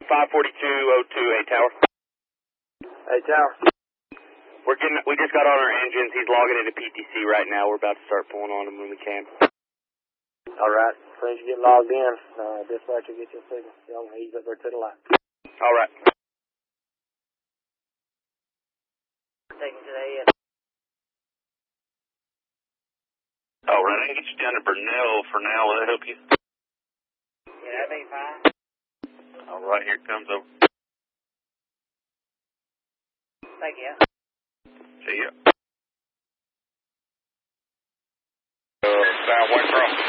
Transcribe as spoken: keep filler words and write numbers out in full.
five forty-two oh two, A Tower. Hey, Tower. We're getting, we just got on our engines. He's logging into P T C right now. We're about to start pulling on him when we can. All right. As soon as you get logged in, uh, dispatcher will get you a signal. Y'all ease up there to the left. All right. Taking to the A S. All right, I can get you down to Burnell for now. Will that help you? Yeah, that'd be fine. All right, here it comes over. Thank you. See ya. Uh, Southwest Cross.